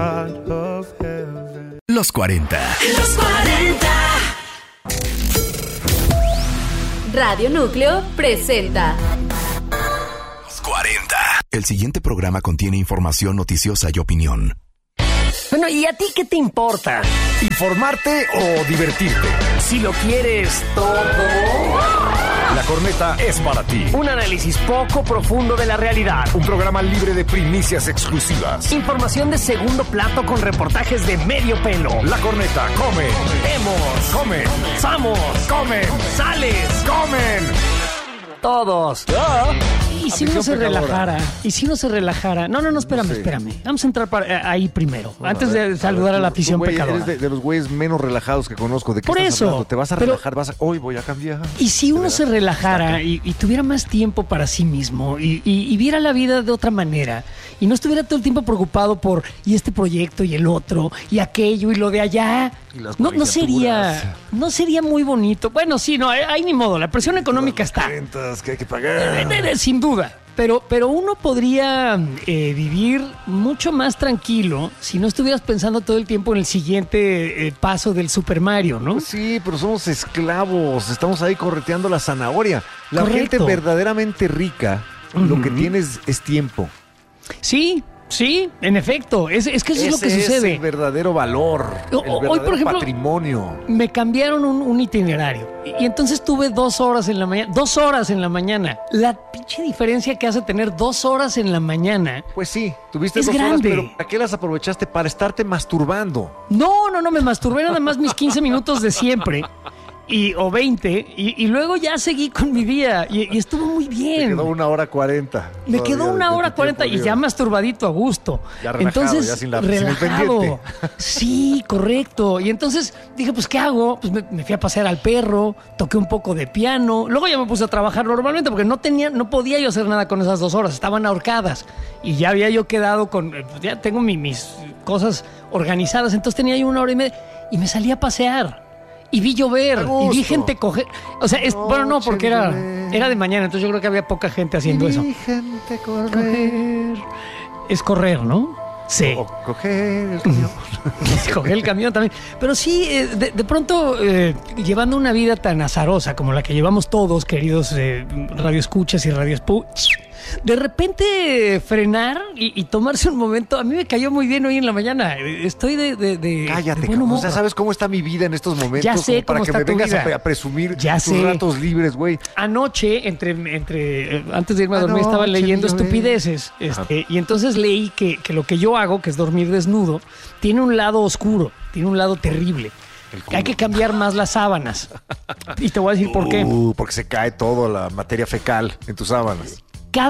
Los 40. Los 40. Radio Núcleo presenta Los 40. El siguiente programa contiene información noticiosa y opinión. Bueno, ¿y a ti qué te importa? ¿Informarte o divertirte? Si lo quieres todo. La Corneta es para ti. Un análisis poco profundo de la realidad. Un programa libre de primicias exclusivas. Información de segundo plato con reportajes de medio pelo. La Corneta come. Vemos. Come. Vamos. Comen. Sales. Comen. Todos. ¿Y si uno se relajara? No, espérame. Vamos a entrar ahí primero. Antes de saludar a la afición pecadora. Eres de los güeyes menos relajados que conozco. ¿De qué estás hablando? ¿Te vas a relajar? Hoy voy a cambiar. Y si uno se relajara y tuviera más tiempo para sí mismo y viera la vida de otra manera y no estuviera todo el tiempo preocupado por y este proyecto y el otro y aquello y lo de allá, no sería muy bonito. Bueno, sí, no, hay ni modo. La presión económica está. Que hay que pagar. Sin duda. Pero uno podría vivir mucho más tranquilo si no estuvieras pensando todo el tiempo en el siguiente paso del Super Mario, ¿no? Pues sí, pero somos esclavos. Estamos ahí correteando la zanahoria. La Correcto. gente verdaderamente rica, lo que tiene es tiempo. Sí, en efecto. Es que eso es lo que sucede. Es el verdadero valor, el verdadero hoy, por ejemplo, patrimonio. Me cambiaron un itinerario y entonces tuve 2 horas en la mañana. 2 horas en la mañana. La pinche diferencia que hace tener 2 horas en la mañana. Pues sí, tuviste es 2 horas, grande. pero ¿para qué las aprovechaste? Para estarte masturbando. No, me masturbé nada más mis 15 minutos de siempre. O 20, y luego ya seguí con mi día y estuvo muy bien. Me quedó 1:40. Me quedó 1:40 y ya masturbadito a gusto. Ya relajado, entonces, ya sin el relajado. pendiente. Sí, correcto. Y entonces dije, pues, ¿qué hago? Pues me fui a pasear al perro, toqué un poco de piano. Luego ya me puse a trabajar normalmente porque no podía yo hacer nada con esas 2 horas. Estaban ahorcadas. Y ya había yo quedado ya tengo mis cosas organizadas. Entonces tenía yo 1:30 y me salí a pasear. Y vi llover, y vi gente coger. O sea, no, porque era de mañana, entonces yo creo que había poca gente haciendo eso. Vi gente correr. Es correr, ¿no? Sí. O coger el camión. Coger el camión también. Pero sí, de pronto, llevando una vida tan azarosa como la que llevamos todos, queridos radioescuchas y de repente frenar y tomarse un momento. A mí me cayó muy bien hoy en la mañana. Estoy de Cállate, buen humor. o sea, ¿sabes cómo está mi vida en estos momentos? Ya sé para cómo que está me tu vengas vida. a presumir Ya tus sé. ratos libres, güey. Anoche, antes de irme a dormir, estaba leyendo estupideces. Y entonces leí que lo que yo hago, que es dormir desnudo, tiene un lado oscuro, tiene un lado terrible. Hay que cambiar más las sábanas. Y te voy a decir por qué. Porque se cae todo la materia fecal en tus sábanas.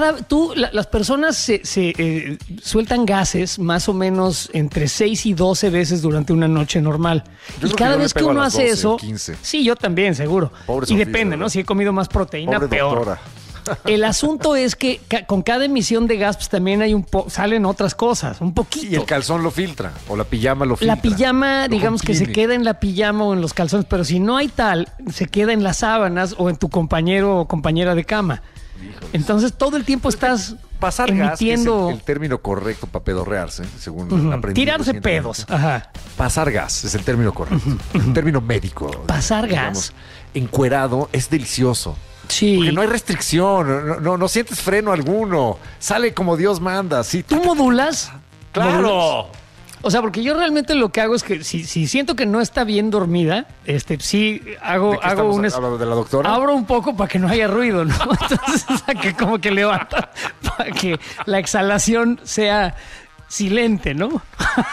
Las personas se sueltan gases más o menos entre 6 y 12 veces durante una noche normal. Y cada vez que uno hace eso, 15. sí, yo también, seguro. Pobre y Sofía, depende, ¿no? Si he comido más proteína, Pobre peor. doctora. El asunto es que con cada emisión de gas pues, también hay salen otras cosas, un poquito. Y el calzón lo filtra, o la pijama lo filtra. La pijama, digamos que se contiene. queda en la pijama o en los calzones, pero si no hay tal, se queda en las sábanas o en tu compañero o compañera de cama. Híjole. Entonces todo el tiempo estás pasar emitiendo... gas, que es el término correcto para pedorrearse, según aprendí. Tirarse pedos. Ajá. Pasar gas es el término correcto. El término médico. Pasar digamos, gas. Encuerado es delicioso. Sí. Porque no hay restricción, no sientes freno alguno. Sale como Dios manda. Sí. ¿Tú modulas? ¡Claro! ¿Modulas? O sea, porque yo realmente lo que hago es que si siento que no está bien dormida, sí hago ¿Hablando de la doctora? Abro un poco para que no haya ruido, ¿no? Entonces, o sea, que como que levanta para que la exhalación sea silente, ¿no?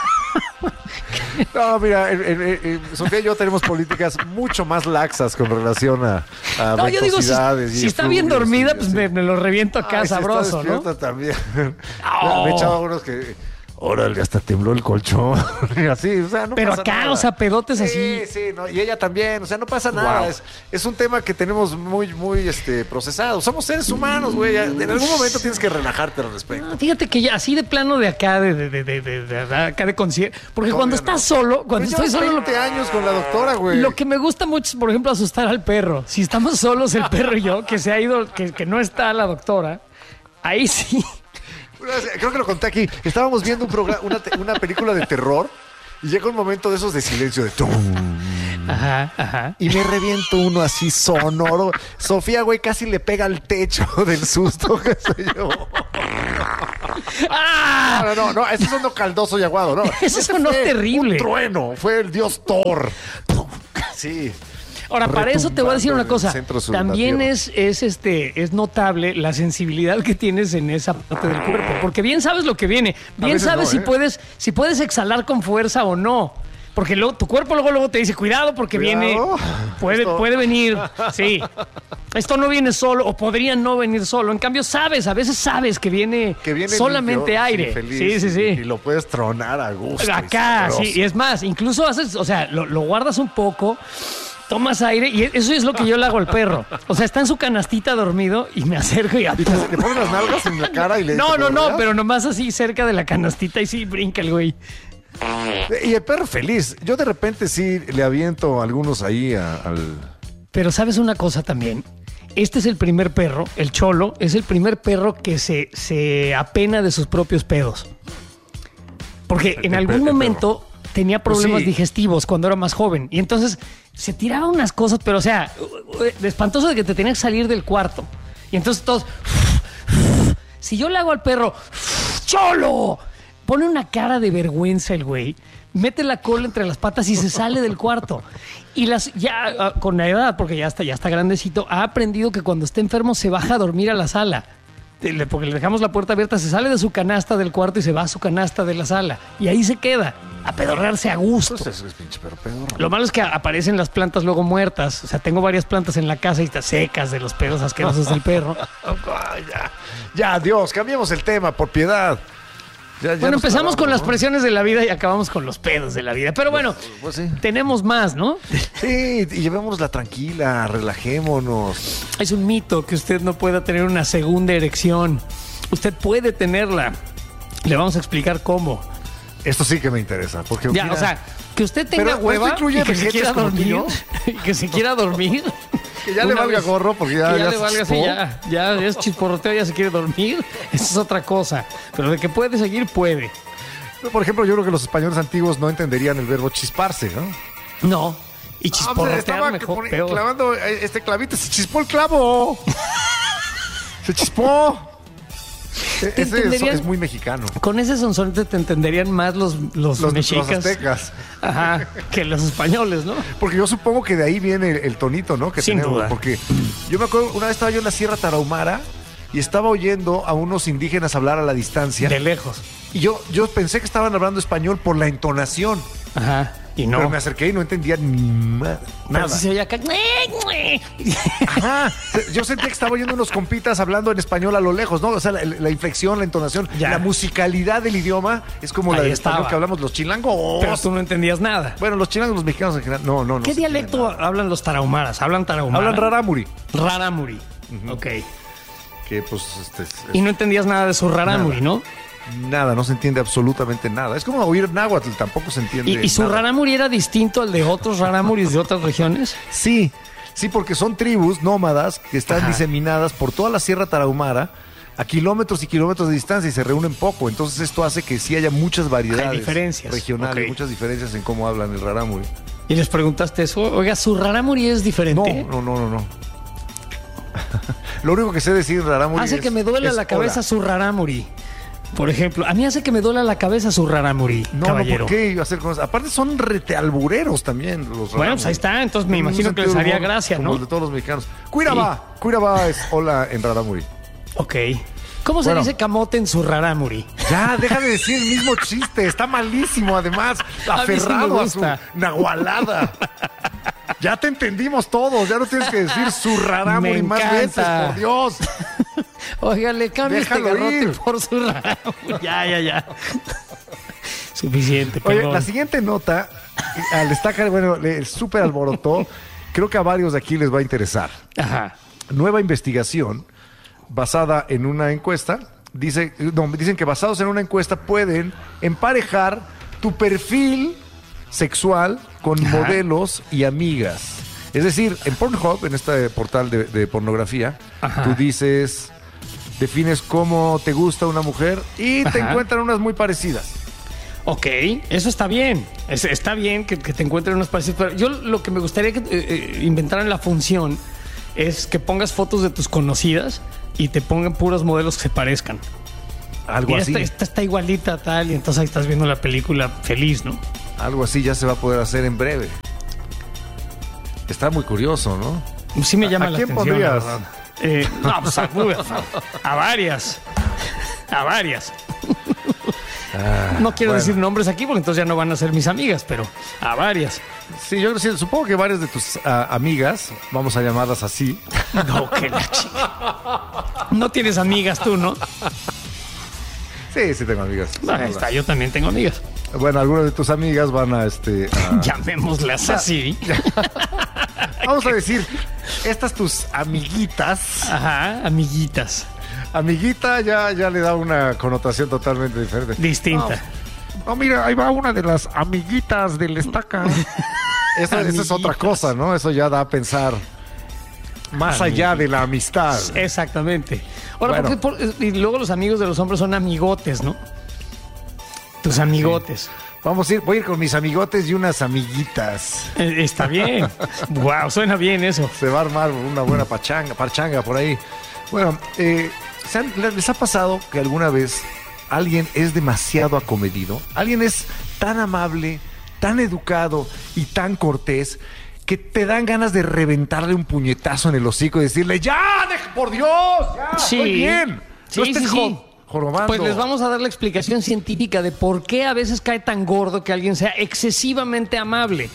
No, mira, Sofía y yo tenemos políticas mucho más laxas con relación a no, yo digo, ventosidades si está bien dormida, pues me lo reviento acá sabroso, si ¿no? está también. Me echaba unos que... Órale, hasta tembló el colchón. Y así, o sea, no pero pasa acá, nada. O sea, pedotes así. Sí, no, y ella también, o sea, no pasa nada. Wow. Es un tema que tenemos muy procesado. Somos seres humanos, güey. En algún momento tienes que relajarte al respecto. No, fíjate que ya así de plano de acá, acá de concierto. Porque cuando estás solo, cuando estoy solo. 20 años con la doctora, güey. Lo que me gusta mucho es, por ejemplo, asustar al perro. Si estamos solos, el perro y yo, que se ha ido, que no está la doctora, ahí sí. Creo que lo conté aquí. Estábamos viendo una película de terror y llega un momento de esos de silencio de tum. Ajá. Y me reviento uno así sonoro. Sofía, güey, casi le pega al techo del susto que se llevó. ¡Ah! No, ese sonó caldoso y aguado, ¿no? Ese sonó terrible. Un trueno, fue el dios Thor. Sí. Ahora, para eso te voy a decir una cosa. También de es notable la sensibilidad que tienes en esa parte del cuerpo. Porque bien sabes lo que viene. Bien sabes si puedes exhalar con fuerza o no. Porque tu cuerpo luego te dice, cuidado porque puede venir. Sí. Esto no viene solo o podría no venir solo. En cambio, a veces sabes que viene solamente limpio, aire. Feliz, sí. Y lo puedes tronar a gusto. Acá, sí. Y es más, incluso lo guardas un poco. Tomas aire y eso es lo que yo le hago al perro. O sea, está en su canastita dormido y me acerco y... ¿Y le pones las nalgas en la cara y le... No, pero nomás así cerca de la canastita y sí brinca el güey. Y el perro feliz. Yo de repente sí le aviento algunos ahí al... Pero ¿sabes una cosa también? Este es el primer perro, el Cholo, es el primer perro que se apena de sus propios pedos. Porque en algún momento... tenía problemas digestivos cuando era más joven. Y entonces se tiraba unas cosas, pero o sea, de espantoso de que te tenías que salir del cuarto. Y entonces todos... Si yo le hago al perro... ¡Cholo! Pone una cara de vergüenza el güey. Mete la cola entre las patas y se sale del cuarto. Y ya con la edad, porque ya está grandecito, ha aprendido que cuando está enfermo se baja a dormir a la sala. Porque le dejamos la puerta abierta, se sale de su canasta del cuarto y se va a su canasta de la sala. Y ahí se queda, a pedorrearse a gusto. Pues eso es pinche pedorro. Lo malo es que aparecen las plantas luego muertas. O sea, tengo varias plantas en la casa y están secas de los pedos asquerosos del perro. Ya, Dios, cambiemos el tema, por piedad. Ya bueno, empezamos con las presiones de la vida y acabamos con los pedos de la vida. Pero bueno, pues sí. Tenemos más, ¿no? Sí, y llevémosla tranquila, relajémonos. Es un mito que usted no pueda tener una segunda erección. Usted puede tenerla. Le vamos a explicar cómo. Esto sí que me interesa. Porque ya, o sea, que usted tenga hueva y que se quiera dormir. Y que se quiera dormir. Que ya le valga gorro porque ya le valga así, ya es chisporroteo, ya se quiere dormir. Eso es otra cosa. Pero de que puede seguir, puede. Por ejemplo, yo creo que los españoles antiguos no entenderían el verbo chisparse, ¿no? No. Y chisporrotear mejor, peor. Clavando este clavito, se chispó el clavo. Se chispó. Ese es muy mexicano. Con ese sonsonete te entenderían más los mexicas. Los aztecas. Ajá, que los españoles, ¿no? Porque yo supongo que de ahí viene el tonito, ¿no? Que sin duda. Porque yo me acuerdo, una vez estaba yo en la Sierra Tarahumara y estaba oyendo a unos indígenas hablar a la distancia. De lejos. Y yo pensé que estaban hablando español por la entonación. Ajá. Y no. Pero me acerqué y no entendía nada. Pero sí se oía acá. Ajá. Yo sentí que estaba oyendo unos compitas hablando en español a lo lejos, ¿no? O sea, la inflexión, la entonación, la musicalidad del idioma es como la del español que hablamos los chilangos. Pero tú no entendías nada. Bueno, los chilangos, los mexicanos en general, no. ¿Qué dialecto hablan los tarahumaras? ¿Hablan tarahumara? Hablan rarámuri. Rarámuri. Ok. Que pues y no entendías nada de su rarámuri, ¿no? Nada, no se entiende absolutamente nada. Es como oír náhuatl, tampoco se entiende. ¿Y su rarámuri era distinto al de otros rarámuris de otras regiones? Sí, porque son tribus nómadas que están diseminadas por toda la Sierra Tarahumara a kilómetros y kilómetros de distancia y se reúnen poco. Entonces esto hace que sí haya muchas variedades diferencias regionales, muchas diferencias en cómo hablan el rarámuri. ¿Y les preguntaste eso? Oiga, ¿su rarámuri es diferente? No. Lo único que sé decir rarámuri hace que me duela la cabeza su rarámuri. Por ejemplo, a mí hace que me duela la cabeza su rarámuri, caballero. No, ¿por qué iba a hacer con eso? Aparte son retealbureros también los rarámuri. Bueno, pues ahí está, entonces me imagino que les haría gracia, ¿no? Como los de todos los mexicanos. Cuiraba es hola en rarámuri. Ok. ¿Cómo se dice camote en su rarámuri? Ya, deja de decir el mismo chiste, está malísimo además, aferrado a su nahualada. Ya te entendimos todos, ya no tienes que decir su rarámuri más veces, por Dios. Oiga, le cambio este garrote por su rarámuri. Ya. Suficiente, perdón. Oye, la siguiente nota, al estar, súper alborotó, creo que a varios de aquí les va a interesar. Ajá. Nueva investigación basada en una encuesta, dicen que basados en una encuesta pueden emparejar tu perfil sexual con modelos y amigas. Es decir, en Pornhub, en este portal de pornografía, tú dices, defines cómo te gusta una mujer y te encuentran unas muy parecidas. Ok, eso está bien. Está bien que te encuentren unos parecidos. Pero yo lo que me gustaría que inventaran la función es que pongas fotos de tus conocidas y te pongan puros modelos que se parezcan. Algo así. Esta está igualita, tal, y entonces ahí estás viendo la película feliz, ¿no? Algo así ya se va a poder hacer en breve. Está muy curioso, ¿no? Sí me llama ¿A la quién atención. pondrías? No, pues a varias. A varias. No quiero decir nombres aquí porque entonces ya no van a ser mis amigas, pero a varias. Sí, yo supongo que varias de tus amigas, vamos a llamarlas así. No, que la chica. No tienes amigas tú, ¿no? Sí, sí tengo amigas. Ahí está, yo también tengo amigas. Bueno, algunas de tus amigas van a Llamémoslas así. Vamos a decir, estas tus amiguitas. Ajá, amiguitas. Amiguita ya le da una connotación totalmente diferente. Distinta. No, mira, ahí va una de las amiguitas del estaca. Eso es otra cosa, ¿no? Eso ya da a pensar más allá de la amistad. Exactamente. Ahora, Bueno. y luego los amigos de los hombres son amigotes, ¿no? Tus amigotes. Voy a ir con mis amigotes y unas amiguitas. Está bien. Wow, suena bien eso. Se va a armar una buena parchanga por ahí. Bueno, ¿les ha pasado que alguna vez alguien es demasiado acomedido? Alguien es tan amable, tan educado y tan cortés que te dan ganas de reventarle un puñetazo en el hocico y decirle, ¡ya, por Dios! ¡Ya, estoy bien! Sí, No estés jorobando. Pues les vamos a dar la explicación científica de por qué a veces cae tan gordo que alguien sea excesivamente amable.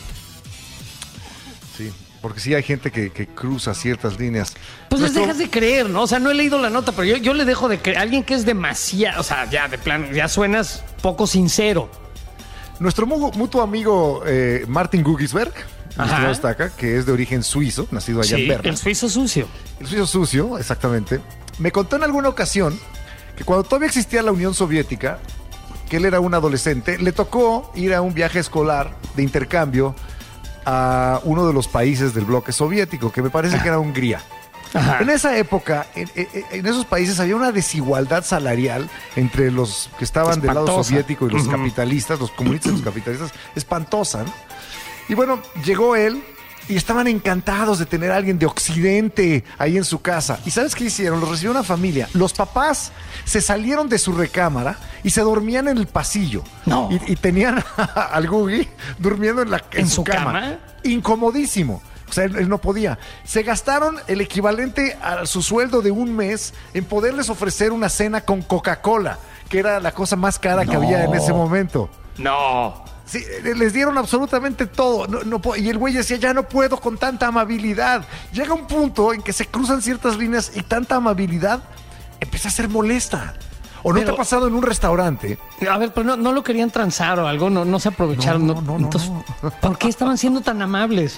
Sí, porque sí hay gente que cruza ciertas líneas. Pues les dejas de creer, ¿no? O sea, no he leído la nota, pero yo le dejo de creer. Alguien que es demasiado, o sea, ya de plano, ya suenas poco sincero. Nuestro mutuo amigo Martin Gugisberg, nuestro destaca, que es de origen suizo, nacido allá en Berna. El suizo sucio. El suizo sucio, exactamente. Me contó en alguna ocasión que cuando todavía existía la Unión Soviética, que él era un adolescente, le tocó ir a un viaje escolar de intercambio a uno de los países del bloque soviético, que me parece que era Hungría. Ajá. En esa época, en esos países había una desigualdad salarial entre los que estaban del lado soviético y los capitalistas, los comunistas y los capitalistas, espantosa, ¿no? Y bueno, llegó él y estaban encantados de tener a alguien de Occidente ahí en su casa. ¿Y sabes qué hicieron? Los recibió una familia. Los papás se salieron de su recámara y se dormían en el pasillo. No. Y tenían al Gugi durmiendo en su cama. Incomodísimo. O sea, él no podía. Se gastaron el equivalente a su sueldo de un mes en poderles ofrecer una cena con Coca-Cola, que era la cosa más cara que había en ese momento. No. Sí, les dieron absolutamente todo. Y el güey decía, ya no puedo con tanta amabilidad. Llega un punto en que se cruzan ciertas líneas y tanta amabilidad empieza a ser molesta. ¿O no te ha pasado en un restaurante? A ver, pero no lo querían transar o algo, no se aprovecharon. Entonces, ¿por qué estaban siendo tan amables?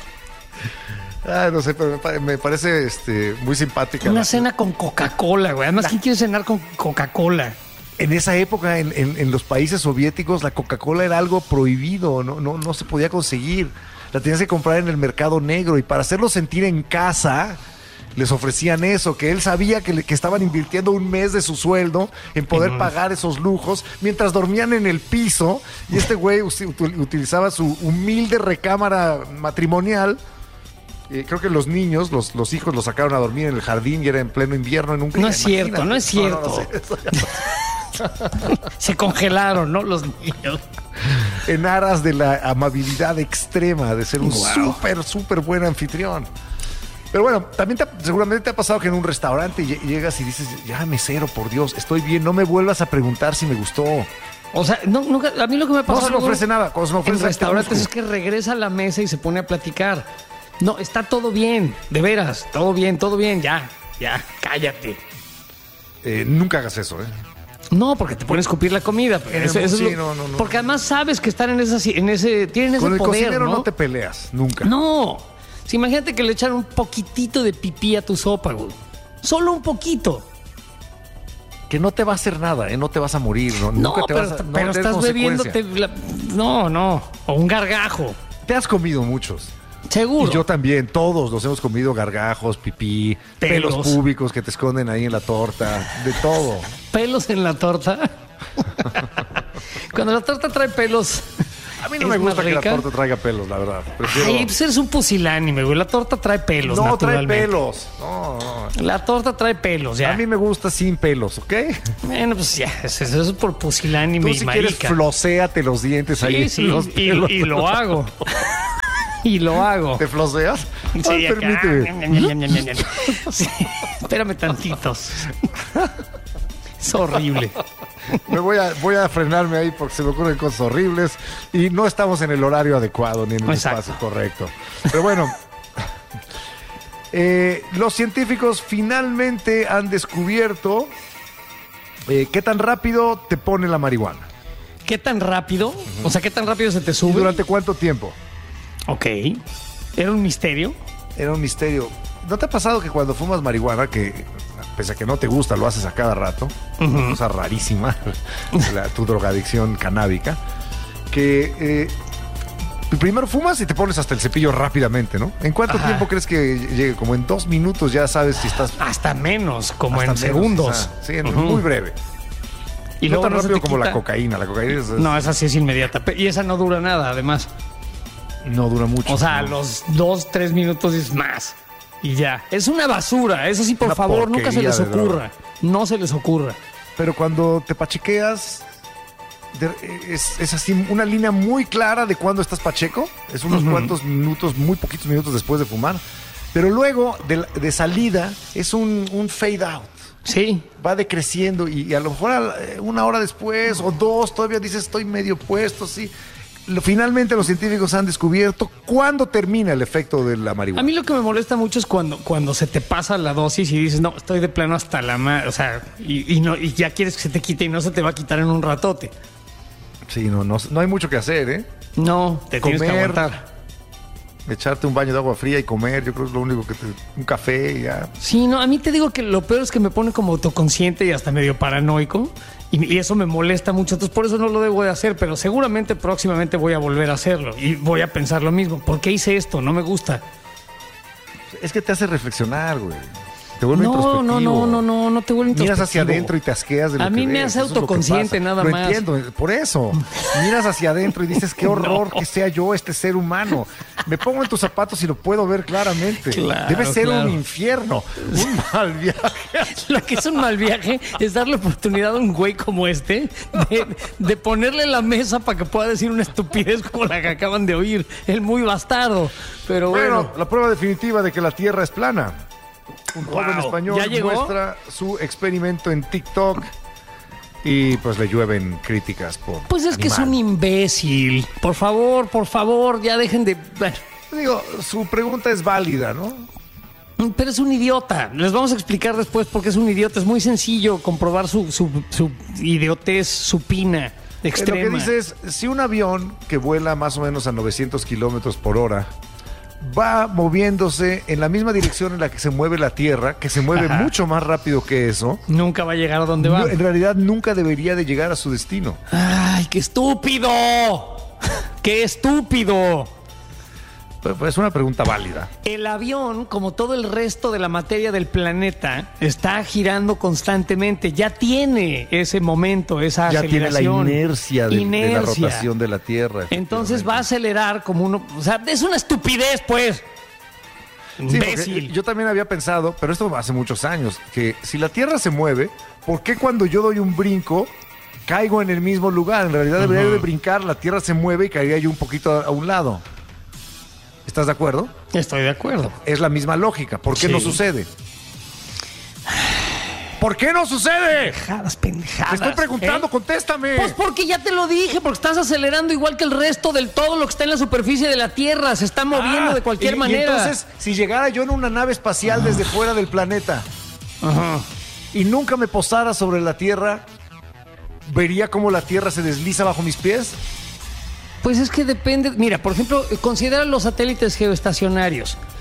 No sé, pero me parece muy simpática. Una cena con Coca-Cola, güey. Además, ¿quién quiere cenar con Coca-Cola? En esa época, en los países soviéticos, la Coca-Cola era algo prohibido, no se podía conseguir. La tenías que comprar en el mercado negro y para hacerlo sentir en casa, les ofrecían eso, que él sabía que estaban invirtiendo un mes de su sueldo en poder pagar esos lujos, mientras dormían en el piso y este güey utilizaba su humilde recámara matrimonial. Creo que los niños, los hijos los sacaron a dormir en el jardín y era en pleno invierno en Hungría. No es cierto, no es cierto. Se congelaron, ¿no? Los niños. En aras de la amabilidad extrema, de ser un súper buen anfitrión. Pero bueno, también seguramente te ha pasado que en un restaurante llegas y dices, ya mesero, por Dios, estoy bien, no me vuelvas a preguntar si me gustó. O sea, nunca, a mí lo que me pasa... No se me ofrece nada. Cuando se me ofrece en restaurantes es que regresa a la mesa y se pone a platicar. No, está todo bien, de veras, todo bien, ya, cállate. Nunca hagas eso, ¿eh? No, porque te pones a escupir la comida. No. Porque además sabes que están tienen ese Con el poder, cocinero ¿no? no te peleas, nunca. No. Sí, imagínate que le echan un poquitito de pipí a tu sopa, güey. Solo un poquito. Que no te va a hacer nada, ¿eh? No te vas a morir. Nunca te vas a, no pero estás bebiéndote... No. O un gargajo. Te has comido muchos. Seguro. Y yo también, todos nos hemos comido gargajos, pipí, pelos púbicos que te esconden ahí en la torta, de todo. ¿Pelos en la torta? Cuando la torta trae pelos... A mí no me gusta que la torta traiga pelos, la verdad. Prefiero... Ay, pues eres un pusilánime, güey. La torta trae pelos, naturalmente. Trae pelos. No. La torta trae pelos, ya. A mí me gusta sin pelos, ¿ok? Bueno, pues ya, eso es por pusilánime Tú y si marica. quieres, flocéate los dientes ahí. Sí, en los pelos. y lo hago. Y lo hago. ¿Te floseas? Sí, Ay, acá. permíteme. Sí, espérame tantitos. Es horrible. Voy a frenarme ahí porque se me ocurren cosas horribles y no estamos en el horario adecuado ni en el espacio correcto. Pero bueno, los científicos finalmente han descubierto qué tan rápido te pone la marihuana. ¿Qué tan rápido? O sea, ¿qué tan rápido se te ¿Y sube? durante cuánto tiempo? Ok. ¿Era un misterio? Era un misterio. ¿No te ha pasado que cuando fumas marihuana, que pese a que no te gusta, lo haces a cada rato? Una cosa rarísima, tu drogadicción canábica, que primero fumas y te pones hasta el cepillo rápidamente, ¿no? ¿En cuánto tiempo crees que llegue? Como en 2 minutos ya sabes si estás... Hasta menos, como hasta en menos, segundos. Sí, muy breve. Y no luego tan no se rápido te como la quita. cocaína. La cocaína No, esa sí es inmediata. Y esa no dura nada, además. no dura mucho. O sea, a ¿no? los 2-3 minutos es más. Y ya. Es una basura. Eso sí, por Una favor, nunca se porquería les de ocurra. No se les ocurra. Pero cuando te pachequeas, es así una línea muy clara de cuando estás pacheco. Es unos cuantos minutos, muy poquitos minutos después de fumar. Pero luego, de salida, es un fade out. Sí. Va decreciendo y a lo mejor una hora después o 2 todavía dices estoy medio puesto, sí. Finalmente los científicos han descubierto cuándo termina el efecto de la marihuana. A mí lo que me molesta mucho es cuando se te pasa la dosis y dices, no, estoy de plano hasta la madre, o sea, y ya quieres que se te quite y no se te va a quitar en un ratote. Sí, no hay mucho que hacer, ¿eh? No, te tienes que Comer, aguantar. echarte un baño de agua fría y comer, yo creo que es lo único un café y ya. Sí, no, a mí te digo que lo peor es que me pone como autoconsciente y hasta medio paranoico y eso me molesta mucho, entonces por eso no lo debo de hacer, pero seguramente próximamente voy a volver a hacerlo y voy a pensar lo mismo. ¿Por qué hice esto? No me gusta. Es que te hace reflexionar, güey. Te vuelve introspectivo. No te vuelve introspectivo. Miras hacia adentro y te asqueas de lo que A mí me ves. hace Eso es lo que autoconsciente, pasa. nada Lo más. entiendo, por eso. Miras hacia adentro y dices, qué horror que sea yo este ser humano. Me pongo en tus zapatos y lo puedo ver claramente. Claro, Debe ser claro. un infierno, un mal viaje. Lo que es un mal viaje es darle oportunidad a un güey como este de ponerle la mesa para que pueda decir una estupidez como la que acaban de oír. El muy bastardo. Pero bueno. La prueba definitiva de que la Tierra es plana. Un joven español ¿Ya llegó? muestra su experimento en TikTok y pues le llueven críticas por Pues es que es un animal. imbécil. Por favor, ya dejen de... Bueno, Digo, su pregunta es válida, ¿no? pero es un idiota. Les vamos a explicar después por qué es un idiota. Es muy sencillo comprobar su idiotez supina, extrema. Lo que dice es, si un avión que vuela más o menos a 900 kilómetros por hora va moviéndose en la misma dirección en la que se mueve la Tierra, que se mueve mucho más rápido que eso, Nunca va a llegar a donde va. en realidad nunca debería de llegar a su destino. ¡Ay, qué estúpido! ¡Qué estúpido! Pues es una pregunta válida. El avión, como todo el resto de la materia del planeta, está girando constantemente. Ya tiene ese momento, esa Ya tiene la aceleración. inercia de la rotación de la Tierra. Entonces va a acelerar como uno... O sea, es una estupidez, pues. Sí, porque Imbécil. yo también había pensado, pero esto hace muchos años, que si la Tierra se mueve, ¿por qué cuando yo doy un brinco caigo en el mismo lugar? En realidad debería de brincar, la Tierra se mueve y caería yo un poquito a un lado. ¿Estás de acuerdo? Estoy de acuerdo. Es la misma lógica. ¿Por qué Sí. no sucede? ¿Por qué no sucede? Pendejadas. Te estoy preguntando, ¿eh? contéstame. Pues porque ya te lo dije, porque estás acelerando igual que el resto del todo lo que está en la superficie de la Tierra. Se está moviendo de cualquier manera. Y entonces, si llegara yo en una nave espacial desde fuera del planeta y nunca me posara sobre la Tierra, ¿vería cómo la Tierra se desliza bajo mis pies? Pues es que depende. Mira, por ejemplo, considera los satélites geoestacionarios.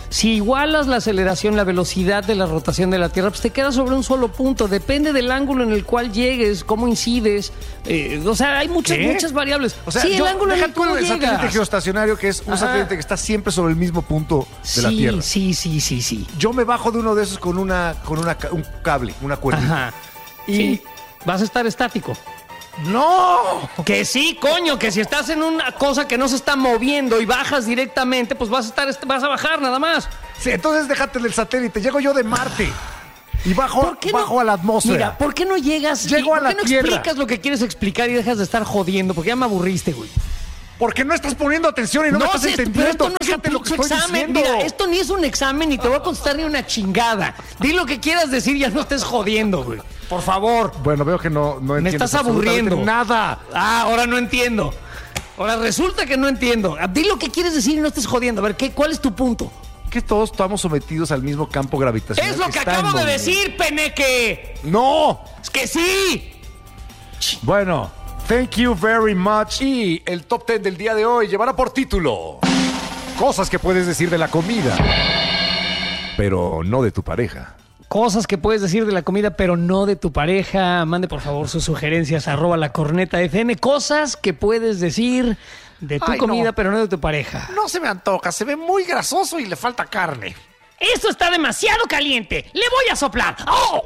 Si igualas la aceleración, la velocidad de la rotación de la Tierra, pues te quedas sobre un solo punto. Depende del ángulo en el cual llegues, cómo incides. O sea, hay muchas variables. O sea, sí, el ángulo en el cual el satélite llegas. geoestacionario, que es un satélite que está siempre sobre el mismo punto de la Tierra. Sí. Yo me bajo de uno de esos con un cable, una cuerdita. Ajá. Y vas a estar estático. ¡No! Que sí, coño, que si estás en una cosa que no se está moviendo y bajas directamente, pues vas a bajar nada más. Sí, entonces déjate del satélite. Llego yo de Marte y bajo a la atmósfera. Mira, ¿por qué no llegas? Llego a la ¿Por qué no Tierra? explicas lo que quieres explicar y dejas de estar jodiendo? Porque ya me aburriste, güey. Porque no estás poniendo atención y no me estás entendiendo. Pero esto no es Fíjate un lo que puto estoy examen. diciendo. Mira, esto ni es un examen ni te voy a contestar ni una chingada. Di lo que quieras decir, ya no estés jodiendo, güey. Por favor. Bueno, veo que no entiendo. Me estás aburriendo. Nada. Ahora no entiendo. Ahora resulta que no entiendo. Di lo que quieres decir y no estés jodiendo. A ver, ¿cuál es tu punto? Que todos estamos sometidos al mismo campo gravitacional. Es lo que está acabo en de movimiento. decir, peneque. ¡No! Es que sí. Bueno, thank you very much. Y el top 10 del día de hoy llevará por título: cosas que puedes decir de la comida, pero no de tu pareja. Cosas que puedes decir de la comida, pero no de tu pareja. Mande por favor sus sugerencias @lacornetafm. Cosas que puedes decir de tu comida, pero no de tu pareja. No se me antoja, se ve muy grasoso y le falta carne. ¡Esto está demasiado caliente! ¡Le voy a soplar!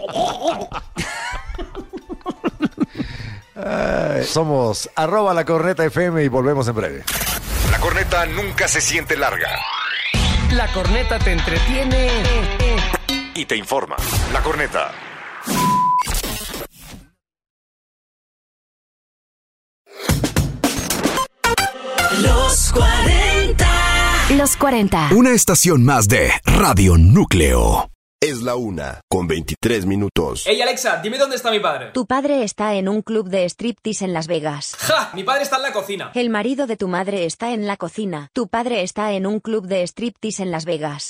Somos @lacornetafm y volvemos en breve. La corneta nunca se siente larga La corneta te entretiene y te informa. La corneta. Los 40. Los 40. Una estación más de Radio Núcleo. Es la 1:23. Hey Alexa, dime dónde está mi padre. Tu padre está en un club de striptease en Las Vegas. ¡Ja! Mi padre está en la cocina. El marido de tu madre está en la cocina. Tu padre está en un club de striptease en Las Vegas.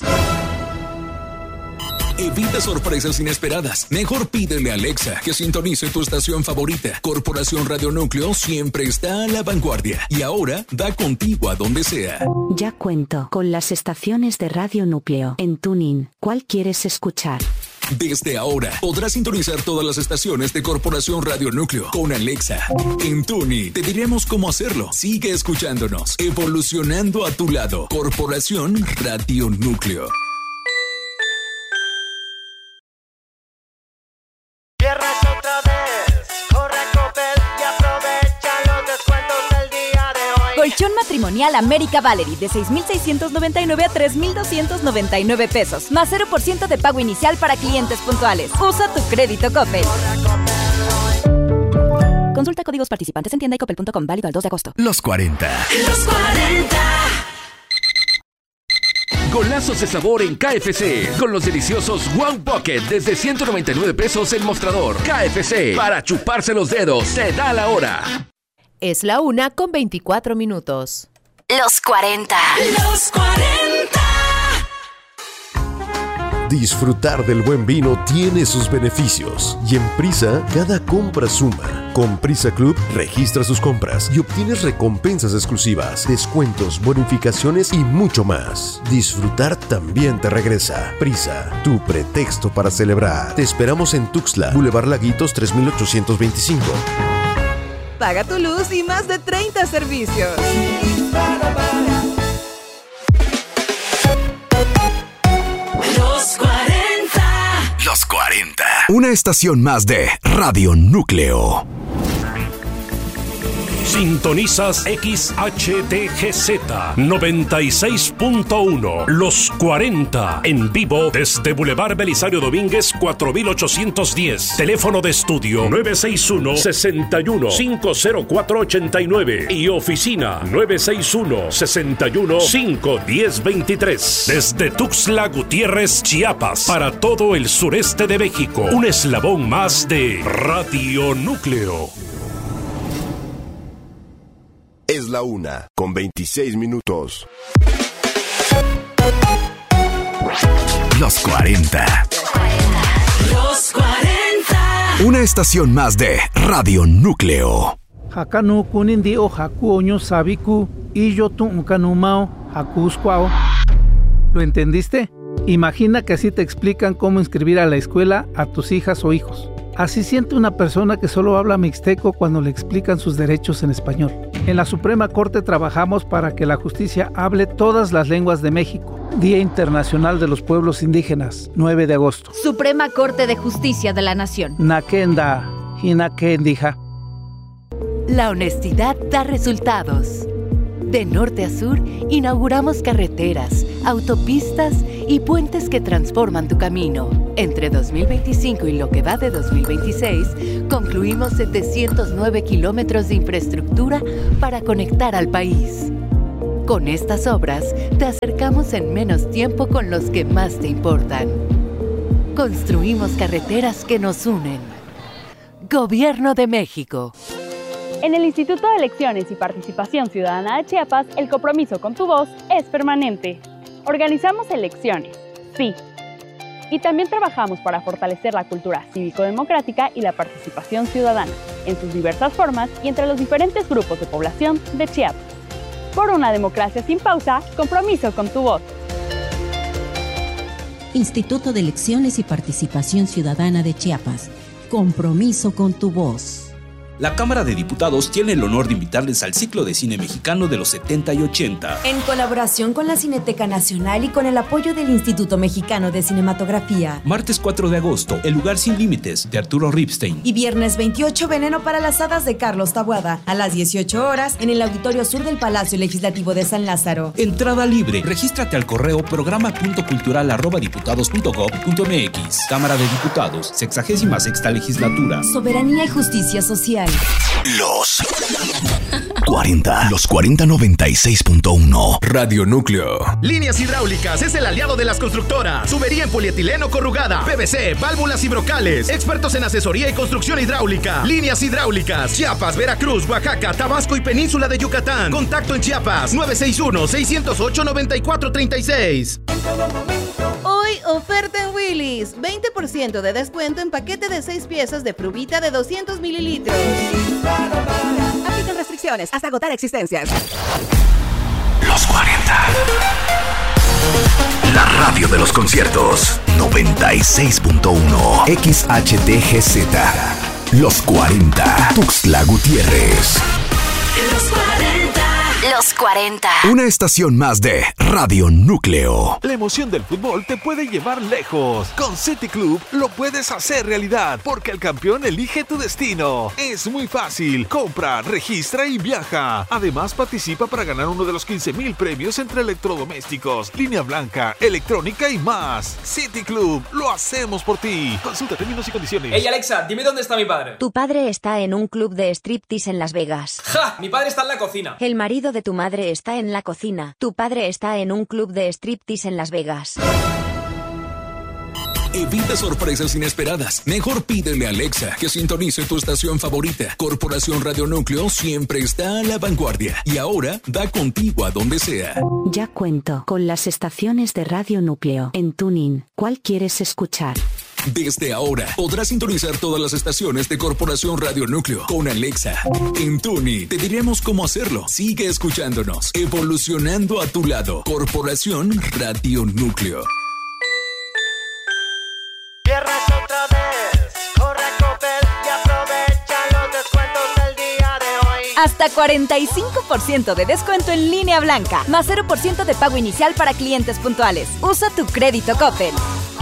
Evita sorpresas inesperadas. Mejor pídele a Alexa que sintonice tu estación favorita. Corporación Radio Núcleo siempre está a la vanguardia. Y ahora va contigo a donde sea. Ya cuento con las estaciones de Radio Núcleo en TuneIn. ¿Cuál quieres escuchar? Desde ahora podrás sintonizar todas las estaciones de Corporación Radio Núcleo con Alexa. En TuneIn te diremos cómo hacerlo. Sigue escuchándonos, evolucionando a tu lado. Corporación Radio Núcleo. Viernes otra vez, corre a Coppel y aprovecha los descuentos del día de hoy. Colchón matrimonial América Valerie de 6,699 a 3,299 pesos, más 0% de pago inicial para clientes puntuales. Usa tu crédito Coppel. Consulta códigos participantes en tienda y coppel.com, válido al 2 de agosto. Los 40. Los 40. Golazos de sabor en KFC. Con los deliciosos Wow Pocket desde 199 pesos el mostrador. KFC. Para chuparse los dedos. Se da la hora. Es la 1:24. Los 40. Los 40. Disfrutar del buen vino tiene sus beneficios y en Prisa cada compra suma. Con Prisa Club registra sus compras y obtienes recompensas exclusivas, descuentos, bonificaciones y mucho más. Disfrutar también te regresa. Prisa, tu pretexto para celebrar. Te esperamos en Tuxtla, Boulevard Laguitos 3825. Paga tu luz y más de 30 servicios. Los 40. Los 40. Una estación más de Radio Núcleo. Sintonizas XHTGZ 96.1 Los 40 en vivo desde Boulevard Belisario Domínguez 4810. Teléfono de estudio 961-61-50489 y oficina 961-61-51023. Desde Tuxtla Gutiérrez, Chiapas, para todo el sureste de México. Un eslabón más de Radio Núcleo. Es la 1:26. Los 40. Los 40. Una estación más de Radio Núcleo. Hakanu kunindi o haku oño sabiku y yo tu kanumao hakuskwao. ¿Lo entendiste? Imagina que así te explican cómo inscribir a la escuela a tus hijas o hijos. Así siente una persona que solo habla mixteco cuando le explican sus derechos en español. En la Suprema Corte trabajamos para que la justicia hable todas las lenguas de México. Día Internacional de los Pueblos Indígenas, 9 de agosto. Suprema Corte de Justicia de la Nación. Nakenda, Hinakendija. La honestidad da resultados. De norte a sur, inauguramos carreteras, autopistas y puentes que transforman tu camino. Entre 2025 y lo que va de 2026, concluimos 709 kilómetros de infraestructura para conectar al país. Con estas obras, te acercamos en menos tiempo con los que más te importan. Construimos carreteras que nos unen. Gobierno de México. En el Instituto de Elecciones y Participación Ciudadana de Chiapas, el compromiso con tu voz es permanente. Organizamos elecciones, sí. Y también trabajamos para fortalecer la cultura cívico-democrática y la participación ciudadana, en sus diversas formas y entre los diferentes grupos de población de Chiapas. Por una democracia sin pausa, compromiso con tu voz. Instituto de Elecciones y Participación Ciudadana de Chiapas. Compromiso con tu voz. La Cámara de Diputados tiene el honor de invitarles al ciclo de cine mexicano de los 70 y 80. En colaboración con la Cineteca Nacional y con el apoyo del Instituto Mexicano de Cinematografía. Martes 4 de agosto, El lugar sin límites, de Arturo Ripstein. Y viernes 28, Veneno para las hadas, de Carlos Taboada. A las 18 horas, en el Auditorio Sur del Palacio Legislativo de San Lázaro. Entrada libre. Regístrate al correo programa.cultural@diputados.gov.mx. Cámara de Diputados, 66ª Legislatura. Soberanía y justicia social. Los 40. Los 4096.1. Radio Núcleo. Líneas Hidráulicas es el aliado de las constructoras. Tubería en polietileno corrugada, PVC, válvulas y brocales. Expertos en asesoría y construcción hidráulica. Líneas Hidráulicas. Chiapas, Veracruz, Oaxaca, Tabasco y Península de Yucatán. Contacto en Chiapas, 961-608-9436. Hoy, oferta en Willy's. 20% de descuento en paquete de 6 piezas de frubita de 200 mililitros. Aplican restricciones hasta agotar existencias. Los 40. La radio de los conciertos. 96.1. XHTGZ. Los 40. Tuxtla Gutiérrez. Los 40. Los 40. Una estación más de Radio Núcleo. La emoción del fútbol te puede llevar lejos. Con City Club lo puedes hacer realidad, porque el campeón elige tu destino. Es muy fácil. Compra, registra y viaja. Además, participa para ganar uno de los 15,000 premios entre electrodomésticos, línea blanca, electrónica y más. City Club, lo hacemos por ti. Consulta términos y condiciones. Hey Alexa, dime dónde está mi padre. Tu padre está en un club de striptease en Las Vegas. ¡Ja! Mi padre está en la cocina. El marido de tu madre está en la cocina. Tu padre está en un club de striptease en Las Vegas. Evita sorpresas inesperadas. Mejor pídele a Alexa que sintonice tu estación favorita. Corporación Radio Núcleo siempre está a la vanguardia. Y ahora da contigo a donde sea. Ya cuento con las estaciones de Radio Núcleo. En TuneIn, ¿cuál quieres escuchar? Desde ahora podrás sintonizar todas las estaciones de Corporación Radio Núcleo con Alexa. En TuneIn te diremos cómo hacerlo. Sigue escuchándonos, evolucionando a tu lado. Corporación Radio Núcleo. Viernes otra vez, corre a Coppel y aprovecha los descuentos del día de hoy. Hasta 45% de descuento en línea blanca, más 0% de pago inicial para clientes puntuales. Usa tu crédito Coppel.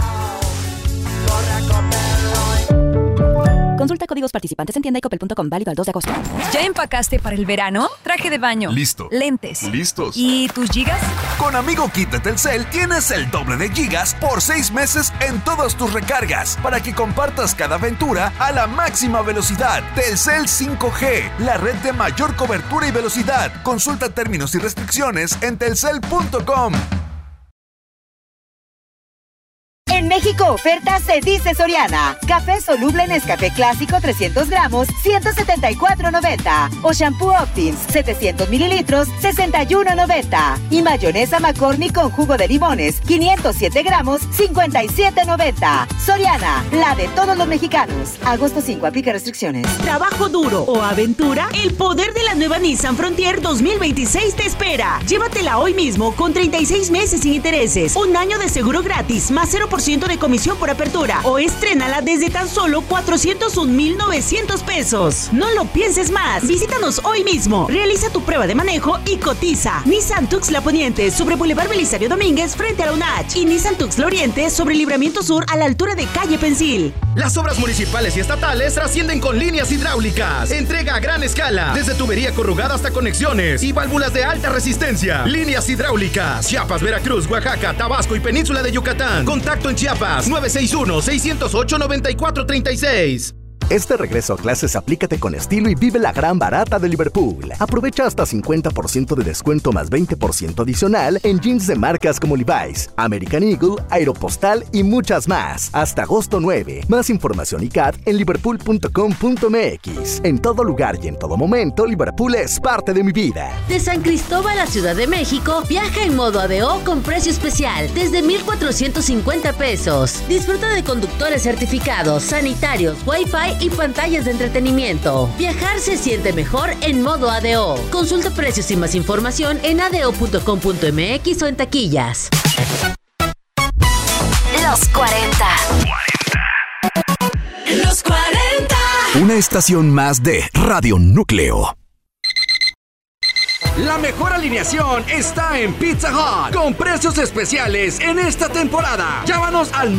Consulta códigos participantes en tienda y coppel.com, válido al 2 de agosto. ¿Ya empacaste para el verano? Traje de baño. Listo. Lentes. Listos. ¿Y tus gigas? Con Amigo Kit de Telcel tienes el doble de gigas por 6 meses en todas tus recargas, para que compartas cada aventura a la máxima velocidad. Telcel 5G, la red de mayor cobertura y velocidad. Consulta términos y restricciones en telcel.com. En México oferta se dice Soriana. Café soluble Nescafé clásico 300 gramos, 174.90. O shampoo Optims 700 mililitros, 61.90. Y mayonesa McCormick con jugo de limones, 507 gramos, 57.90. Soriana, la de todos los mexicanos. Agosto 5, aplica restricciones. Trabajo duro o aventura, el poder de la nueva Nissan Frontier 2026 te espera. Llévatela hoy mismo con 36 meses sin intereses, un año de seguro gratis, más 0% de comisión por apertura, o estrénala desde tan solo 401,900 pesos. No lo pienses más. Visítanos hoy mismo. Realiza tu prueba de manejo y cotiza. Nissan Tuxtla Poniente sobre Boulevard Belisario Domínguez frente a la UNACH y Nissan Tuxtla Oriente sobre Libramiento Sur a la altura de Calle Pensil. Las obras municipales y estatales trascienden con líneas hidráulicas. Entrega a gran escala, desde tubería corrugada hasta conexiones y válvulas de alta resistencia. Líneas hidráulicas, Chiapas, Veracruz, Oaxaca, Tabasco y Península de Yucatán. Contacto en Chiapas, 961-608-9436. Este regreso a clases aplícate con estilo y vive la gran barata de Liverpool. Aprovecha hasta 50% de descuento más 20% adicional en jeans de marcas como Levi's, American Eagle, Aeropostal y muchas más. Hasta agosto 9. Más información y CAT en liverpool.com.mx. En todo lugar y en todo momento, Liverpool es parte de mi vida. De San Cristóbal a Ciudad de México, viaja en modo ADO con precio especial desde 1,450 pesos. Disfruta de conductores certificados, sanitarios, Wi-Fi y pantallas de entretenimiento. Viajar se siente mejor en modo ADO. Consulta precios y más información en ado.com.mx o en taquillas. Los 40. Los 40. Una estación más de Radio Núcleo. La mejor alineación está en Pizza Hut, con precios especiales en esta temporada. Llámanos al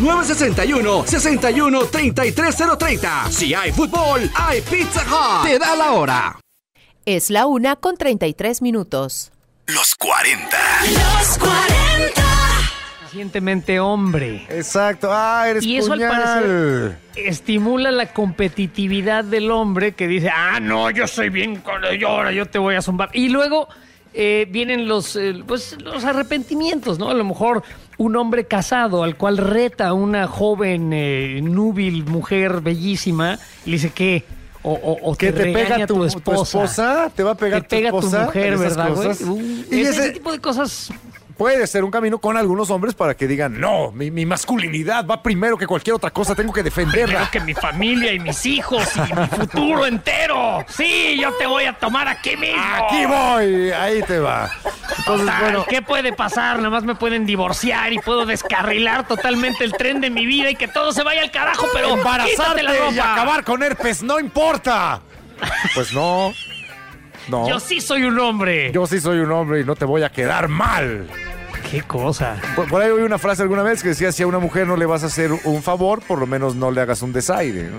961-61-33-030. Si hay fútbol, hay Pizza Hut. Te da la hora. Es la 1:33. Los 40. Los 40. Suficientemente hombre. Exacto. Eres y eso puñal. Al parecer estimula la competitividad del hombre que dice, no, yo soy bien, ahora yo te voy a zumbar. Y luego vienen los arrepentimientos, ¿no? A lo mejor un hombre casado al cual reta a una joven núbil mujer bellísima y le dice que o que te pega tu esposa, te va a pegar tu esposa, tu mujer, ¿verdad, güey? Y ese tipo de cosas puede ser un camino con algunos hombres para que digan, no, mi masculinidad va primero que cualquier otra cosa, tengo que defenderla. Primero que mi familia y mis hijos y mi futuro entero. Sí, yo te voy a tomar aquí mismo. Aquí voy, ahí te va. Entonces, bueno, ¿qué puede pasar? Nada más me pueden divorciar y puedo descarrilar totalmente el tren de mi vida y que todo se vaya al carajo, pero embarazarte la ropa y acabar con herpes no importa. Pues no. Yo sí soy un hombre. Yo sí soy un hombre y no te voy a quedar mal. ¿Qué cosa? Por ahí oí una frase alguna vez que decía, si a una mujer no le vas a hacer un favor, por lo menos no le hagas un desaire, ¿no?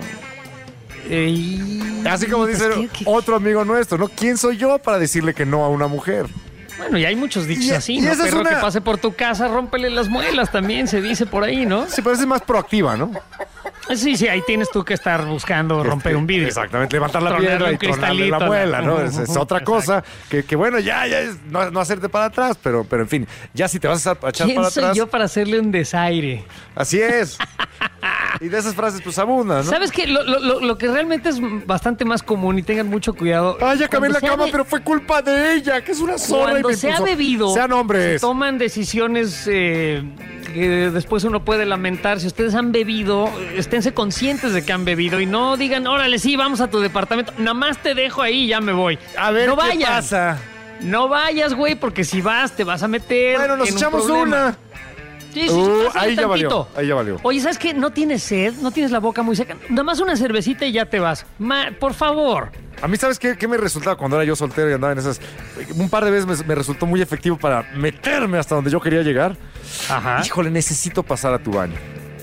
Así como dice otro amigo nuestro, ¿no? ¿Quién soy yo para decirle que no a una mujer? Bueno, y hay muchos dichos así, ¿no? Perro que pase por tu casa, rómpele las muelas, también se dice por ahí, ¿no? Sí, pero es más proactiva, ¿no? Sí, ahí tienes tú que estar buscando romper un vidrio. Exactamente, levantar la piedra y tronarle la muela, ¿no? Es otra cosa que bueno, ya es no hacerte para atrás, pero en fin, ya si te vas a echar para atrás. ¿Quién soy yo para hacerle un desaire? Así es. Y de esas frases pues abundan, ¿no? ¿Sabes qué? Lo que realmente es bastante más común y tengan mucho cuidado. Ya acabé en la cama, pero fue culpa de ella, que es una zorra. Cuando se ha bebido, sean hombres, toman decisiones que después uno puede lamentar. Si ustedes han bebido, esténse conscientes de que han bebido y no digan, órale, sí, vamos a tu departamento. Nada más te dejo ahí y ya me voy. A ver, no ¿qué vayas. pasa? No vayas, güey, porque si vas, te vas a meter. Bueno, nos echamos una. Sí, ahí ya valió. Oye, ¿sabes qué? ¿No tienes sed? ¿No tienes la boca muy seca? Nada más una cervecita y ya te vas. Por favor. A mí, ¿sabes qué me resultaba cuando era yo soltero y andaba en esas? Un par de veces me resultó muy efectivo para meterme hasta donde yo quería llegar. Ajá. Híjole, necesito pasar a tu baño.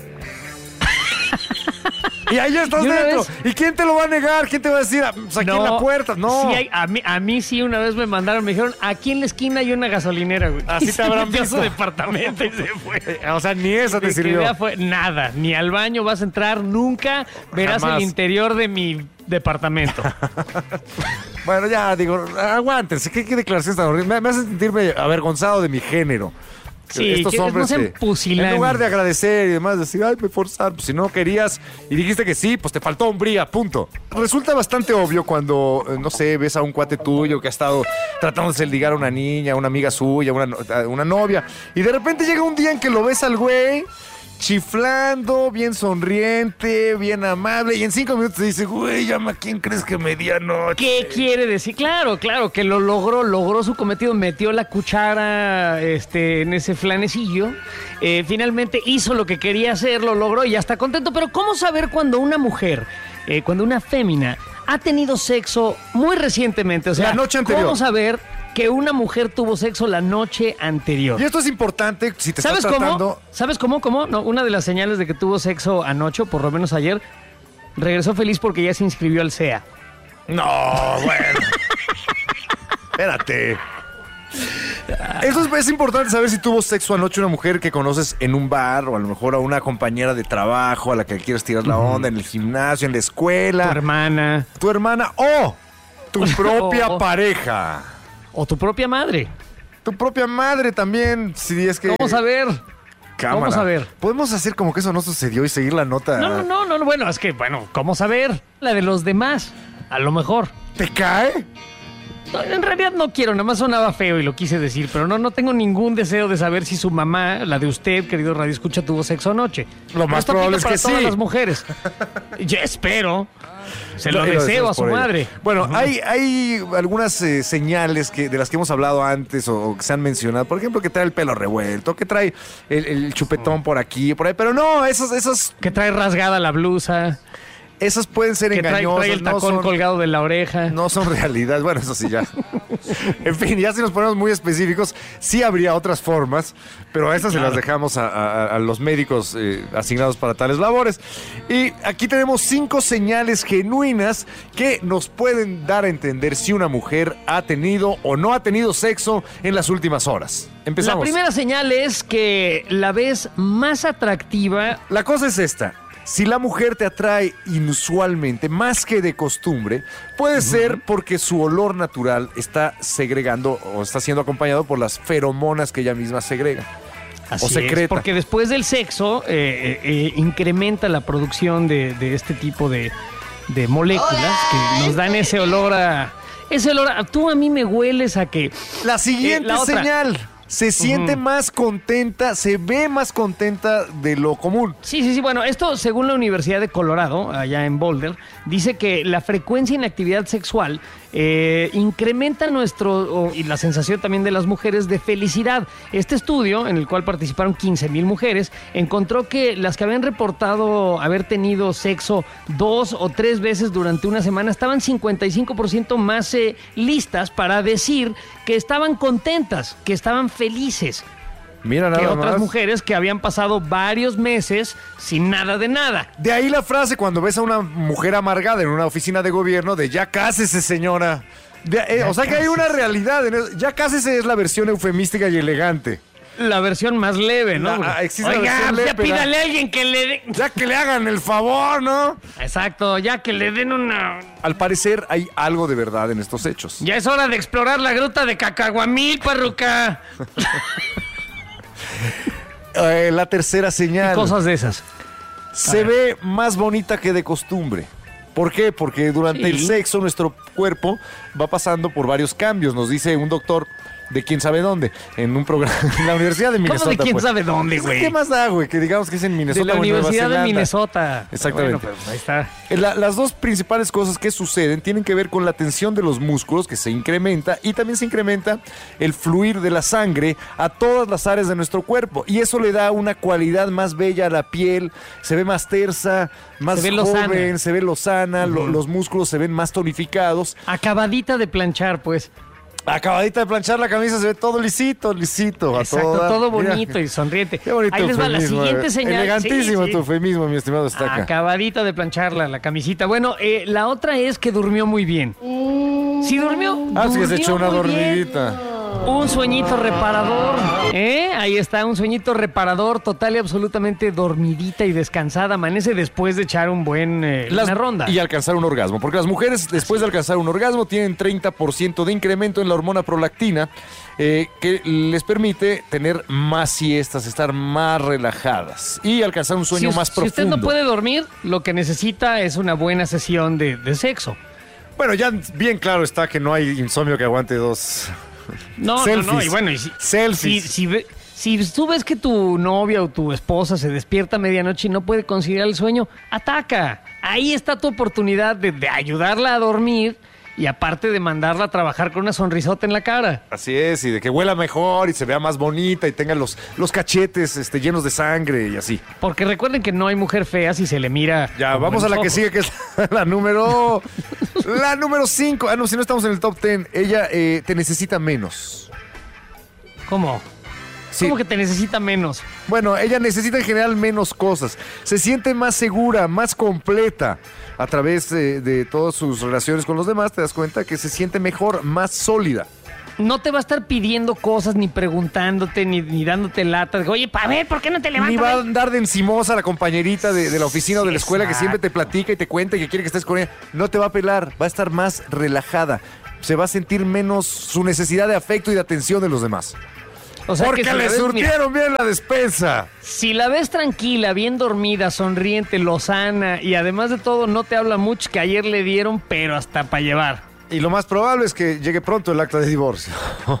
Y ahí ya estás dentro. ¿Y quién te lo va a negar? ¿Quién te va a decir? Pues aquí en la puerta. No. Sí, a mí sí una vez me dijeron, aquí en la esquina hay una gasolinera, güey. Así te habrán visto. Su departamento y se fue. O sea, ni esa te sirvió. Nada, ni al baño vas a entrar nunca. Verás jamás el interior de mi departamento. Bueno, ya digo, aguántense. ¿Qué declaración tan horrible? Me hace sentirme avergonzado de mi género. Sí, estos hombres no sean pusilánimes. en lugar de agradecer y demás, decir, ay, me forzaron, pues si no querías y dijiste que sí, pues te faltó hombría, punto. Resulta bastante obvio cuando, no sé, ves a un cuate tuyo que ha estado tratando de ligar a una niña, una amiga suya, una novia, y de repente llega un día en que lo ves al güey chiflando, bien sonriente, bien amable, y en 5 minutos te dice, güey, llama, ¿quién crees que me di anoche? ¿Qué quiere decir? Claro, que lo logró su cometido, metió la cuchara en ese flanecillo, finalmente hizo lo que quería hacer, lo logró y ya está contento, pero ¿cómo saber cuando una mujer, cuando una fémina ha tenido sexo muy recientemente? O sea, la noche anterior. ¿Cómo saber que una mujer tuvo sexo la noche anterior? Y esto es importante si te estás tratando... ¿Sabes cómo? No, una de las señales de que tuvo sexo anoche, por lo menos ayer, regresó feliz porque ya se inscribió al CEA. No, bueno. Espérate. Eso es importante saber si tuvo sexo anoche una mujer que conoces en un bar o a lo mejor a una compañera de trabajo a la que quieres tirar la onda, en el gimnasio, en la escuela. Tu hermana o tu propia pareja. O tu propia madre. Tu propia madre también, si es que... Vamos a ver. Cámara. Vamos a ver. ¿Podemos hacer como que eso no sucedió y seguir la nota? No, bueno, es que, ¿cómo saber? La de los demás, a lo mejor. ¿Te cae? No, en realidad no quiero, nada más sonaba feo y lo quise decir, pero no tengo ningún deseo de saber si su mamá, la de usted, querido Radio Escucha, tuvo sexo anoche. Lo más probable es que sí. Todas las mujeres. Yo espero. Se lo deseo a su madre. Bueno, hay algunas señales de las que hemos hablado antes o que se han mencionado. Por ejemplo, que trae el pelo revuelto, que trae el chupetón por aquí, por ahí. Pero no, esas... Que trae rasgada la blusa. Esas pueden ser engañosas. Trae el tacón colgado de la oreja. No son realidad. Bueno, eso sí ya. En fin, ya si nos ponemos muy específicos, sí habría otras formas, pero a estas se las dejamos a los médicos asignados para tales labores. Y aquí tenemos 5 señales genuinas que nos pueden dar a entender si una mujer ha tenido o no ha tenido sexo en las últimas horas. Empezamos. La primera señal es que la ves más atractiva. La cosa es esta. Si la mujer te atrae inusualmente, más que de costumbre, puede ser porque su olor natural está segregando o está siendo acompañado por las feromonas que ella misma segrega. Así o secreta. Es, porque después del sexo incrementa la producción de este tipo de moléculas que nos dan ese olor a... Tú a mí me hueles a que... La siguiente señal... Se siente más contenta, se ve más contenta de lo común. Sí. Bueno, esto según la Universidad de Colorado, allá en Boulder, dice que la frecuencia en actividad sexual incrementa y la sensación también de las mujeres de felicidad. Este estudio, en el cual participaron 15,000 mujeres, encontró que las que habían reportado haber tenido sexo 2 o 3 veces durante una semana estaban 55% más listas para decir que estaban contentas, que estaban felices. Mira nada que otras más. Mujeres que habían pasado varios meses sin nada de nada. De ahí la frase cuando ves a una mujer amargada en una oficina de gobierno de ya cásese, señora. O sea que hay una realidad. Ya cásese es la versión eufemística y elegante. La versión más leve, ¿no? Oiga, ya pídale a alguien que le dé... Ya que le hagan el favor, ¿no? Exacto, ya que le den una... Al parecer hay algo de verdad en estos hechos. Ya es hora de explorar la gruta de Cacahuamil, parruca. La tercera señal. Y cosas de esas. Se ve más bonita que de costumbre. ¿Por qué? Porque durante el sexo nuestro cuerpo va pasando por varios cambios. Nos dice un doctor de quién sabe dónde, en un programa en la Universidad de Minnesota. ¿Cómo de quién sabe dónde, güey? ¿Qué más da, güey? Que digamos que es en Minnesota. De la o en Universidad Nueva de Zelanda. Minnesota. Exactamente. Bueno, pues ahí está. Las dos principales cosas que suceden tienen que ver con la tensión de los músculos, que se incrementa, y también se incrementa el fluir de la sangre a todas las áreas de nuestro cuerpo. Y eso le da una cualidad más bella a la piel, se ve más tersa, más joven, se ve lozana, los músculos se ven más tonificados. Acabadita de planchar, pues. Acabadita de planchar la camisa, se ve todo lisito. Exacto, todo bonito y sonriente. Qué bonito. Ahí les va la siguiente señal. Elegantísimo tu eufemismo, mi estimado Estaca. Acabadita de plancharla, la camisita. Bueno, la otra es que durmió muy bien. Sí, durmió. Sí, que se echó una dormidita. Un sueñito reparador, ¿eh? Ahí está, un sueñito reparador, total y absolutamente dormidita y descansada. Amanece después de echar un buen una ronda. Y alcanzar un orgasmo, porque las mujeres después de alcanzar un orgasmo tienen 30% de incremento en la hormona prolactina, que les permite tener más siestas, estar más relajadas y alcanzar un sueño más profundo. Si usted no puede dormir, lo que necesita es una buena sesión de sexo. Bueno, ya bien claro está que no hay insomnio que aguante dos selfies. No, y bueno, si tú ves que tu novia o tu esposa se despierta a medianoche y no puede conciliar el sueño, ataca. Ahí está tu oportunidad de ayudarla a dormir y aparte de mandarla a trabajar con una sonrisota en la cara. Así es, y de que huela mejor y se vea más bonita y tenga los cachetes llenos de sangre y así. Porque recuerden que no hay mujer fea si se le mira. Ya, vamos a la que sigue, que es la número 5. Ah, no, si no estamos en el top 10. Ella te necesita menos. ¿Cómo? Sí. ¿Cómo que te necesita menos? Bueno, ella necesita en general menos cosas. Se siente más segura, más completa. A través de todas sus relaciones con los demás, te das cuenta que se siente mejor, más sólida. No te va a estar pidiendo cosas, ni preguntándote, ni dándote latas. Oye, a ver, ¿por qué no te levantas? Ni va a andar de encimosa la compañerita de la oficina o de la escuela que siempre te platica y te cuenta y que quiere que estés con ella. No te va a pelar, va a estar más relajada. Se va a sentir menos su necesidad de afecto y de atención de los demás. O sea, porque le surtieron bien la despensa. Si la ves tranquila, bien dormida, sonriente, lozana y además de todo no te habla mucho, que ayer le dieron, pero hasta para llevar. Y lo más probable es que llegue pronto el acta de divorcio.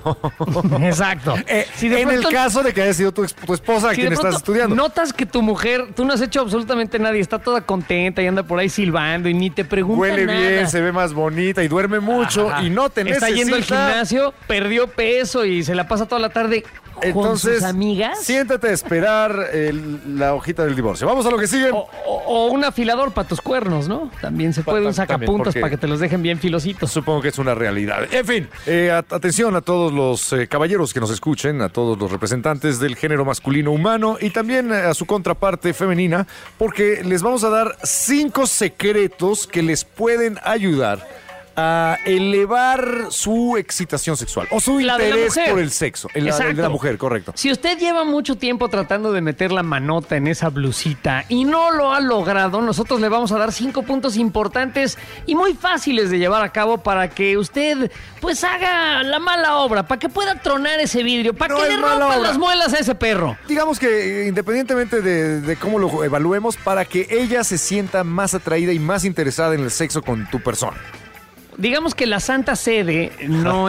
Exacto. En el caso de que haya sido tu esposa a quien estás estudiando. Notas que tu mujer, tú no has hecho absolutamente nada y está toda contenta y anda por ahí silbando y ni te pregunta nada. Huele bien, se ve más bonita y duerme mucho. Ajá. Y no te necesita. Está yendo al gimnasio, perdió peso y se la pasa toda la tarde con sus amigas. Siéntate a esperar la hojita del divorcio. Vamos a lo que sigue. O un afilador para tus cuernos, ¿no? También se puede, un sacapuntas para que te los dejen bien filositos. Supongo que es una realidad. En fin, atención a todos los caballeros que nos escuchen, a todos los representantes del género masculino humano y también a su contraparte femenina, porque les vamos a dar 5 secretos que les pueden ayudar a elevar su excitación sexual o su interés por el sexo. El de la mujer, correcto. Si usted lleva mucho tiempo tratando de meter la manota en esa blusita y no lo ha logrado, nosotros le vamos a dar 5 puntos importantes y muy fáciles de llevar a cabo para que usted pues haga la mala obra, para que pueda tronar ese vidrio, para que le rompan las muelas a ese perro. Digamos que independientemente de cómo lo evaluemos, para que ella se sienta más atraída y más interesada en el sexo con tu persona. Digamos que la Santa Sede no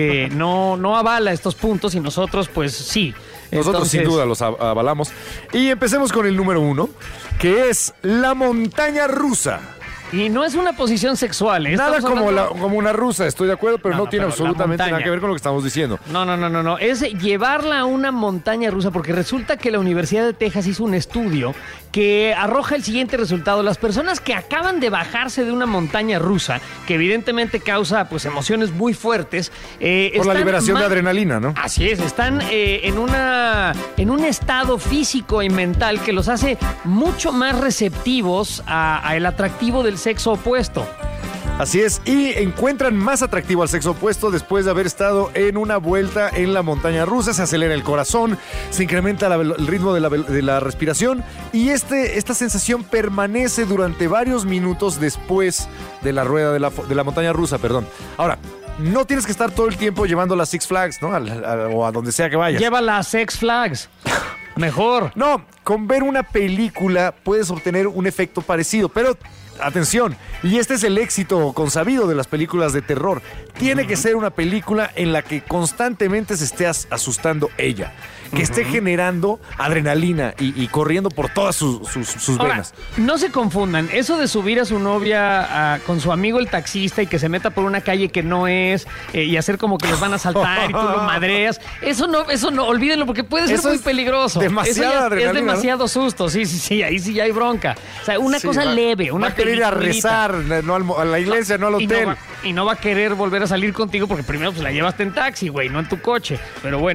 avala estos puntos y nosotros pues sí. Nosotros sin duda los avalamos. Y empecemos con el número 1, que es la montaña rusa. Y no es una posición sexual. Nada como una rusa, estoy de acuerdo, pero no tiene absolutamente nada que ver con lo que estamos diciendo. No. Es llevarla a una montaña rusa, porque resulta que la Universidad de Texas hizo un estudio que arroja el siguiente resultado. Las personas que acaban de bajarse de una montaña rusa, que evidentemente causa pues emociones muy fuertes. Por la liberación de adrenalina, ¿no? Así es, están en un estado físico y mental que los hace mucho más receptivos a el atractivo del sexo opuesto. Así es, y encuentran más atractivo al sexo opuesto después de haber estado en una vuelta en la montaña rusa. Se acelera el corazón, se incrementa el ritmo de la respiración y esta sensación permanece durante varios minutos después de la rueda de la montaña rusa, perdón. Ahora, no tienes que estar todo el tiempo llevando a Six Flags, ¿no? O a donde sea que vayas. Llévala a Six Flags. Mejor. No, con ver una película puedes obtener un efecto parecido, pero atención, y este es el éxito consabido de las películas de terror. Tiene que ser una película en la que constantemente se esté asustando ella, que esté generando adrenalina y corriendo por todas sus venas. Ahora, no se confundan, eso de subir a su novia con su amigo el taxista y que se meta por una calle que no es y hacer como que los van a asaltar y tú lo madreas, eso no, olvídenlo porque puede ser muy peligroso. Demasiada adrenalina, es demasiado susto, sí, ahí sí ya hay bronca. O sea, una cosa leve, una película. Ir a rezar, no a la iglesia, no al hotel. Y no va a querer volver a salir contigo porque primero pues la llevaste en taxi, güey, no en tu coche. Pero bueno.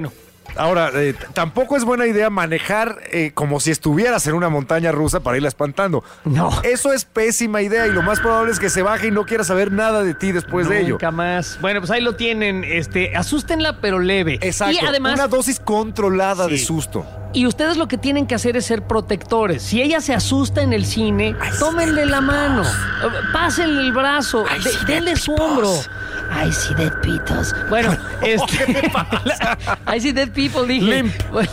Ahora, tampoco es buena idea manejar como si estuvieras en una montaña rusa para irla espantando. No. Eso es pésima idea y lo más probable es que se baje y no quiera saber nada de ti después de ello. Nunca más. Bueno, pues ahí lo tienen. Asústenla, pero leve. Exacto. Y además, una dosis controlada de susto. Y ustedes lo que tienen que hacer es ser protectores. Si ella se asusta en el cine, tómenle la mano, pásenle el brazo, denle su hombro. I see dead pitos. Bueno, ¿Qué te pasa? I see dead people, dije. Limp. Bueno.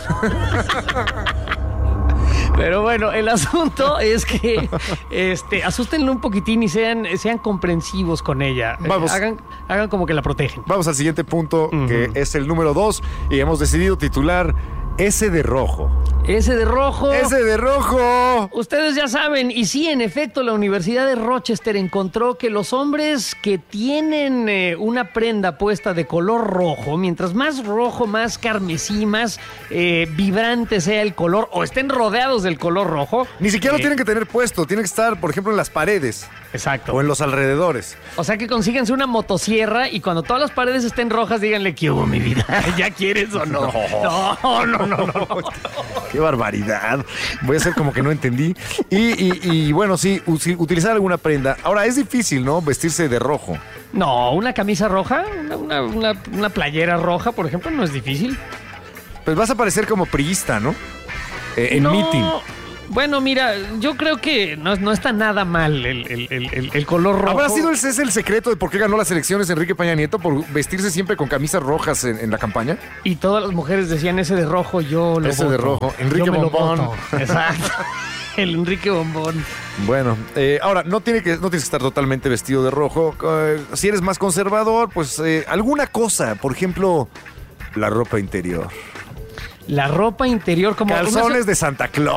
Pero bueno, el asunto es que asústenlo un poquitín y sean comprensivos con ella. Vamos. Hagan como que la protegen. Vamos al siguiente punto, que es el número 2, y hemos decidido titular Ese de rojo. Ese de rojo. ¡Ese de rojo! Ustedes ya saben, y sí, en efecto, la Universidad de Rochester encontró que los hombres que tienen una prenda puesta de color rojo, mientras más rojo, más carmesí, más vibrante sea el color, o estén rodeados del color rojo. Ni siquiera lo tienen que tener puesto, tiene que estar, por ejemplo, en las paredes. Exacto. O en los alrededores. O sea que consíganse una motosierra y cuando todas las paredes estén rojas, díganle, ¿qué hubo, mi vida? ¿Ya quieres o no? No. ¡Qué barbaridad! Voy a hacer como que no entendí. Y bueno, sí, utilizar alguna prenda. Ahora, es difícil, ¿no? Vestirse de rojo. No, una camisa roja, una playera roja, por ejemplo, no es difícil. Pues vas a parecer como priista, ¿no? En meeting. Bueno, mira, yo creo que no está nada mal el color rojo. ¿Habrá sido ese el secreto de por qué ganó las elecciones Enrique Peña Nieto? ¿Por vestirse siempre con camisas rojas en la campaña? Y todas las mujeres decían, ese de rojo, yo lo ese voto. De rojo, Enrique Bombón. Exacto. El Enrique Bombón. Bueno, ahora, no tienes que estar totalmente vestido de rojo. Si eres más conservador, pues alguna cosa, por ejemplo, la ropa interior. La ropa interior como... Calzones de Santa Claus.